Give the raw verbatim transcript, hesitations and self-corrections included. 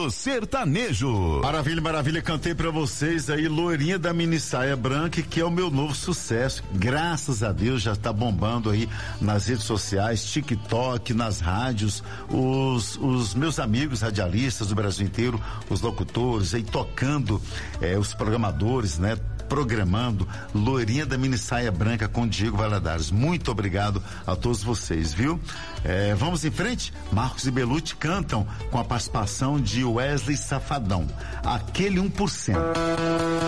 do sertanejo. Maravilha, maravilha, cantei pra vocês aí Loirinha da Mini Saia Branca, que é o meu novo sucesso, graças a Deus já tá bombando aí nas redes sociais, TikTok, nas rádios, os, os meus amigos radialistas do Brasil inteiro, os locutores aí tocando, eh, os programadores, né? Programando Loirinha da Mini Saia Branca com Diego Valadares. Muito obrigado a todos vocês, viu? É, vamos em frente? Marcos e Belucci cantam com a participação de Wesley Safadão, aquele um por cento.